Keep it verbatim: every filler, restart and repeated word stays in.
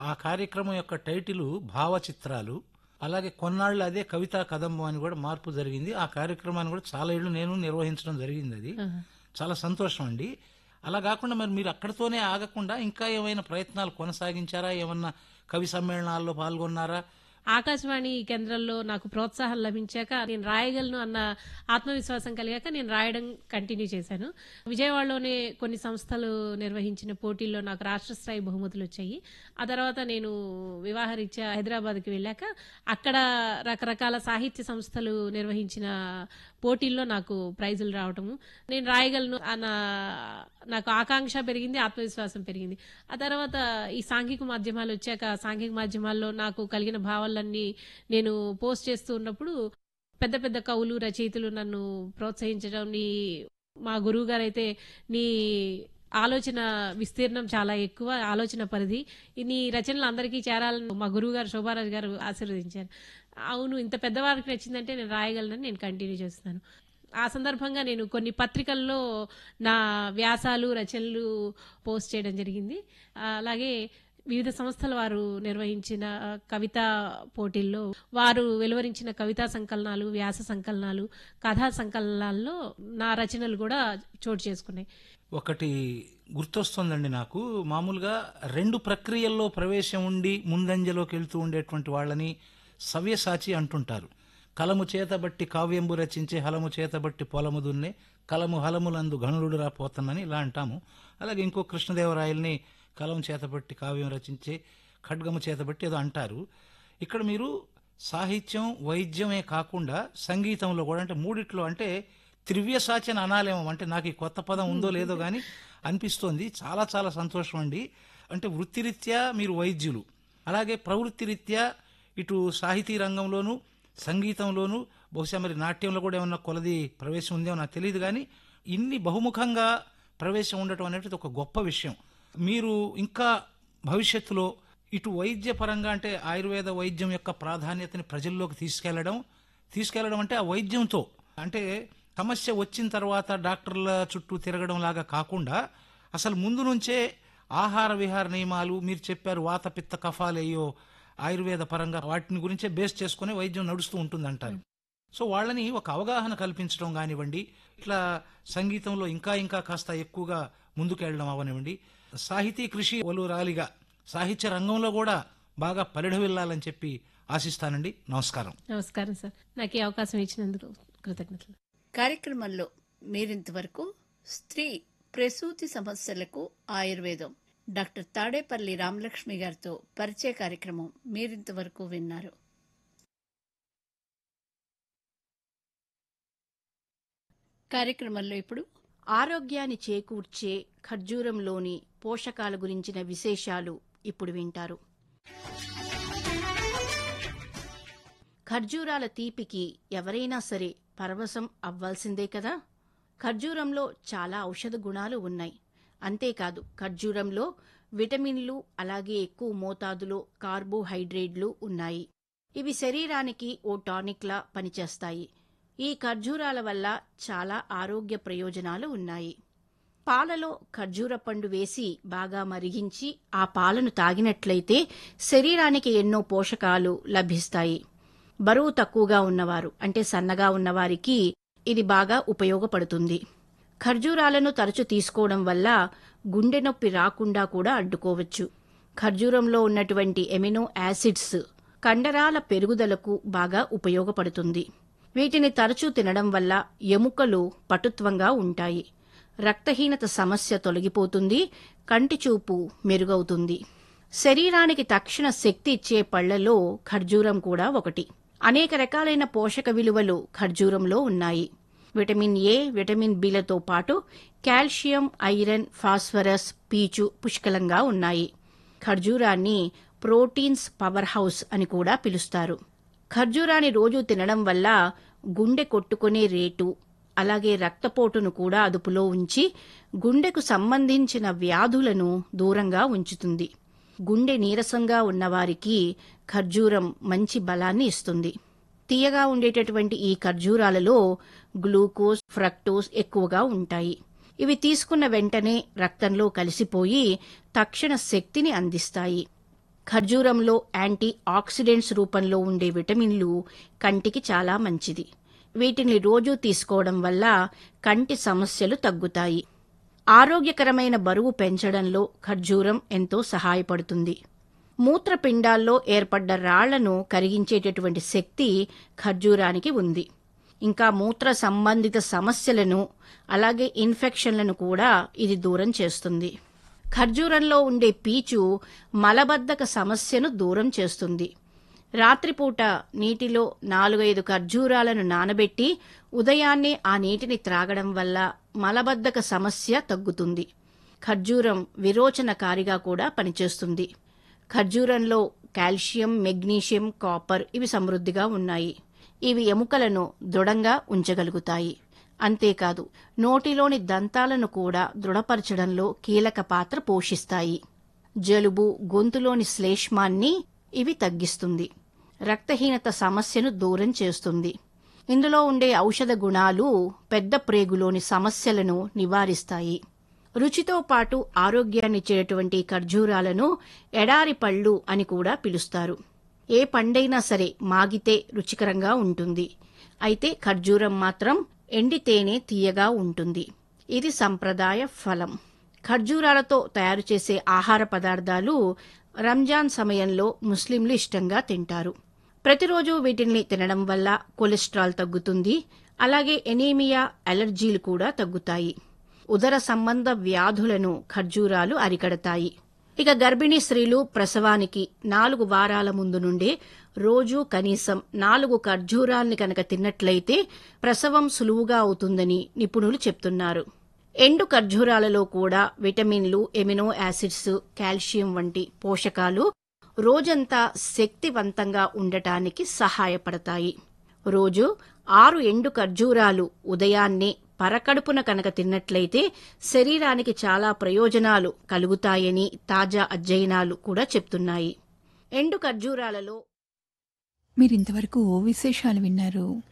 ఆ కార్యక్రమం యొక్క టైటిలు భావచిత్రాలు. అలాగే కొన్నాళ్ళు అదే కవితా కదంబం అని కూడా మార్పు జరిగింది. ఆ కార్యక్రమాన్ని కూడా చాలా ఏళ్ళు నేను నిర్వహించడం జరిగింది. అది ఆహా! చాలా సంతోషం అండి. అలా కాకుండా మరి మీరు అక్కడితోనే ఆగకుండా ఇంకా ఏమైనా ప్రయత్నాలు కొనసాగించారా? ఏమన్నా కవి సమ్మేళనాల్లో పాల్గొన్నారా? ఆకాశవాణి కేంద్రంలో నాకు ప్రోత్సాహం లభించాక నేను రాయగలను అన్న ఆత్మవిశ్వాసం కలిగాక నేను రాయడం కంటిన్యూ చేశాను. విజయవాడలోనే కొన్ని సంస్థలు నిర్వహించిన పోటీల్లో నాకు రాష్ట్ర స్థాయి బహుమతులు వచ్చాయి. ఆ తర్వాత నేను వివాహరీత్యా హైదరాబాద్కి వెళ్ళాక అక్కడ రకరకాల సాహిత్య సంస్థలు నిర్వహించిన పోటీల్లో నాకు ప్రైజులు రావటము, నేను రాయగలను అన్న నాకు ఆకాంక్ష పెరిగింది, ఆత్మవిశ్వాసం పెరిగింది. ఆ తర్వాత ఈ సాంఘిక మాధ్యమాలు వచ్చాక సాంఘిక మాధ్యమాల్లో నాకు కలిగిన భావాలన్నీ నేను పోస్ట్ చేస్తూ ఉన్నప్పుడు పెద్ద పెద్ద కవులు, రచయితలు నన్ను ప్రోత్సహించడం, నీ మా గురువు గారైతే నీ ఆలోచన విస్తీర్ణం చాలా ఎక్కువ, ఆలోచన పరిధి, నీ రచనలు అందరికీ చేరాలని మా గురువు గారు శోభారాజు గారు ఆశీర్వదించారు. అవును, ఇంత పెద్దవారికి నచ్చిందంటే నేను రాయగలనని నేను కంటిన్యూ చేస్తున్నాను. ఆ సందర్భంగా నేను కొన్ని పత్రికల్లో నా వ్యాసాలు, రచనలు పోస్ట్ చేయడం జరిగింది. అలాగే వివిధ సంస్థల వారు నిర్వహించిన కవితా పోటీల్లో వారు వెలువరించిన కవితా సంకలనాలు, వ్యాస సంకలనాలు, కథా సంకలనాల్లో నా రచనలు కూడా చోటు చేసుకున్నాయి. ఒకటి గుర్తొస్తుందండి నాకు. మామూలుగా రెండు ప్రక్రియల్లో ప్రవేశం ఉండి ముందంజలోకి వెళ్తూ ఉండేటువంటి వాళ్ళని సవ్యసాచి అంటుంటారు. కలము చేతబట్టి కావ్యంబు రచించే, హలము చేతబట్టి పొలము దున్నే, కలము హలములందు గణుడు రాపోతనని ఇలా అంటాము. అలాగే ఇంకో కృష్ణదేవరాయల్ని కలం చేతబట్టి కావ్యం రచించే, ఖడ్గము చేతబట్టి ఏదో అంటారు. ఇక్కడ మీరు సాహిత్యం, వైద్యమే కాకుండా సంగీతంలో కూడా, అంటే మూడిట్లో, అంటే త్రివ్యసాచన అనాలేమో, అంటే నాకు ఈ కొత్త పదం ఉందో లేదో కానీ అనిపిస్తోంది. చాలా చాలా సంతోషం అండి. అంటే వృత్తిరీత్యా మీరు వైద్యులు, అలాగే ప్రవృత్తిరీత్యా ఇటు సాహితీ రంగంలోనూ సంగీతంలోనూ, బహుశా మరి నాట్యంలో కూడా ఏమన్నా కొలది ప్రవేశం ఉందేమో నాకు తెలియదు, కానీ ఇన్ని బహుముఖంగా ప్రవేశం ఉండటం అనేది ఒక గొప్ప విషయం. మీరు ఇంకా భవిష్యత్తులో ఇటు వైద్య పరంగా, అంటే ఆయుర్వేద వైద్యం యొక్క ప్రాధాన్యతని ప్రజల్లోకి తీసుకెళ్లడం తీసుకెళ్లడం అంటే ఆ వైద్యంతో, అంటే సమస్య వచ్చిన తర్వాత డాక్టర్ల చుట్టూ తిరగడం లాగా కాకుండా అసలు ముందు నుంచే ఆహార విహార నియమాలు మీరు చెప్పారు, వాత పిత్త కఫాలయ్యో ఆయుర్వేద పరంగా వాటిని గురించే బేస్ చేసుకుని వైద్యం నడుస్తూ ఉంటుందంటారు. సో వాళ్ళని ఒక అవగాహన కల్పించడం కానివ్వండి, ఇట్లా సంగీతంలో ఇంకా ఇంకా కాస్త ఎక్కువగా ముందుకెళ్ళడం అవనివ్వండి, సాహితీ కృషి వలురాలిగా సాహిత్య రంగంలో కూడా బాగా పరిఢవిల్లాలని చెప్పి ఆశిస్తానండి. నమస్కారం. నమస్కారం సార్, నాకు ఈ అవకాశం ఇచ్చినందుకు కృతజ్ఞతలు. కార్యక్రమంలో మీరింతవరకు స్త్రీ ప్రసూతి సమస్యలకు ఆయుర్వేదం డాక్టర్ తాడేపల్లి రామలక్ష్మి గారితో పరిచయ కార్యక్రమం మీరింతవరకు విన్నారు. కార్యక్రమంలో ఇప్పుడు ఆరోగ్యాన్ని చేకూర్చే ఖర్జూరంలోని పోషకాల గురించిన విశేషాలు ఇప్పుడు వింటారు. ఖర్జూరాల తీపికి ఎవరైనా సరే పరవశం అవ్వాల్సిందే కదా. ఖర్జూరంలో చాలా ఔషధ గుణాలు ఉన్నాయి. అంతేకాదు, ఖర్జూరంలో విటమిన్లు, అలాగే ఎక్కువ మోతాదులో కార్బోహైడ్రేట్లు ఉన్నాయి. ఇవి శరీరానికి ఓ టానిక్లా పనిచేస్తాయి. ఈ ఖర్జూరాల వల్ల చాలా ఆరోగ్య ప్రయోజనాలు ఉన్నాయి. పాలలో ఖర్జూర పండు వేసి బాగా మరిగించి ఆ పాలను తాగినట్లయితే శరీరానికి ఎన్నో పోషకాలు లభిస్తాయి. బరువు తక్కువగా ఉన్నవారు, అంటే సన్నగా ఉన్నవారికి ఇది బాగా ఉపయోగపడుతుంది. ఖర్జూరాలను తరచు తీసుకోవడం వల్ల గుండె నొప్పి రాకుండా కూడా అడ్డుకోవచ్చు. ఖర్జూరంలో ఉన్నటువంటి ఎమినో యాసిడ్స్ కండరాల పెరుగుదలకు బాగా ఉపయోగపడుతుంది. వీటిని తరచూ తినడం వల్ల ఎముకలు పటుత్వంగా ఉంటాయి. రక్తహీనత సమస్య తొలగిపోతుంది. కంటి చూపు మెరుగవుతుంది. శరీరానికి తక్షణ శక్తి ఇచ్చే పళ్లలో ఖర్జూరం కూడా ఒకటి. అనేక రకాలైన పోషక విలువలు ఖర్జూరంలో ఉన్నాయి. విటమిన్ ఏ, విటమిన్ బిలతో పాటు కాల్షియం, ఐరన్, ఫాస్ఫరస్, పీచు పుష్కలంగా ఉన్నాయి. ఖర్జూరాన్ని ప్రోటీన్స్ పవర్ హౌస్ అని కూడా పిలుస్తారు. ఖర్జూరాన్ని రోజూ తినడం వల్ల గుండె కొట్టుకునే రేటు, అలాగే రక్తపోటును కూడా అదుపులో ఉంచి గుండెకు సంబంధించిన వ్యాధులను దూరంగా ఉంచుతుంది. గుండె నీరసంగా ఉన్నవారికి ఖర్జూరం మంచి బలాన్ని ఇస్తుంది. తీయగా ఉండేటటువంటి ఈ ఖర్జూరాలలో గ్లూకోజ్, ఫ్రక్టోజ్ ఎక్కువగా ఉంటాయి. ఇవి తీసుకున్న వెంటనే రక్తంలో కలిసిపోయి తక్షణ శక్తిని అందిస్తాయి. ఖర్జూరంలో యాంటీ ఆక్సిడెంట్స్ రూపంలో ఉండే విటమిన్లు కంటికి చాలా మంచిది. వీటిని రోజూ తీసుకోవడం వల్ల కంటి సమస్యలు తగ్గుతాయి. ఆరోగ్యకరమైన బరువు పెంచడంలో ఖర్జూరం ఎంతో సహాయపడుతుంది. మూత్రపిండాల్లో ఏర్పడ్డ రాళ్లను కరిగించేటటువంటి శక్తి ఖర్జూరానికి ఉంది. ఇంకా మూత్ర సంబంధిత సమస్యలను అలాగే ఇన్ఫెక్షన్లను కూడా ఇది దూరం చేస్తుంది. ఖర్జూరంలో ఉండే పీచు మలబద్ధక సమస్యను దూరం చేస్తుంది. రాత్రిపూట నీటిలో నాలుగైదు ఖర్జూరాలను నానబెట్టి ఉదయాన్నే ఆ నీటిని త్రాగడం వల్ల మలబద్ధక సమస్య తగ్గుతుంది. ఖర్జూరం విరోచనకారిగా కూడా పనిచేస్తుంది. ఖర్జూరంలో కాల్షియం, మెగ్నీషియం, కాపర్ ఇవి సమృద్ధిగా ఉన్నాయి. ఇవి ఎముకలను దృఢంగా ఉంచగలుగుతాయి. అంతేకాదు నోటిలోని దంతాలను కూడా దృఢపరచడంలో కీలక పాత్ర పోషిస్తాయి. జలుబు, గొంతులోని శ్లేష్మాన్ని ఇవి తగ్గిస్తుంది. రక్తహీనత సమస్యను దూరం చేస్తుంది. ఇందులో ఉండే ఔషధ గుణాలు పెద్ద ప్రేగులోని సమస్యలను నివారిస్తాయి. రుచితో పాటు ఆరోగ్యాన్నిచ్చేటువంటి ఖర్జూరాలను ఎడారి పళ్ళు అని కూడా పిలుస్తారు. ఏ పండైనా సరే మాగితే రుచికరంగా ఉంటుంది. అయితే ఖర్జూరం మాత్రం ఎండితేనే తీయగా ఉంటుంది. ఇది సంప్రదాయ ఫలం. ఖర్జూరాలతో తయారు చేసే ఆహార పదార్థాలు రంజాన్ సమయంలో ముస్లింలు ఇష్టంగా తింటారు. ప్రతిరోజు వీటిని తినడం వల్ల కొలెస్ట్రాల్ తగ్గుతుంది. అలాగే ఎనీమియా, అలర్జీలు కూడా తగ్గుతాయి. ఉదర సంబంధ వ్యాధులను ఖర్జూరాలు అరికడతాయి. ఇక గర్భిణీ స్త్రీలు ప్రసవానికి నాలుగు వారాల ముందు నుండే రోజూ కనీసం నాలుగు ఖర్జూరాల్ని కనుక తిన్నట్లయితే ప్రసవం సులువుగా అవుతుందని నిపుణులు చెప్తున్నారు. ఎండు ఖర్జూరాలలో కూడా విటమిన్లు, ఎమినో యాసిడ్స్, కాల్షియం వంటి పోషకాలు రోజంతా శక్తివంతంగా ఉండటానికి సహాయపడతాయి. రోజు ఆరు ఎండు ఖర్జూరాలు ఉదయాన్నే పరకడుపున కనుక తిన్నట్లయితే శరీరానికి చాలా ప్రయోజనాలు కలుగుతాయని తాజా అధ్యయనాలు కూడా చెప్తున్నాయి. ఎండు ఖర్జూరాలలో మీరింతవరకు విశేషాలు విన్నారు.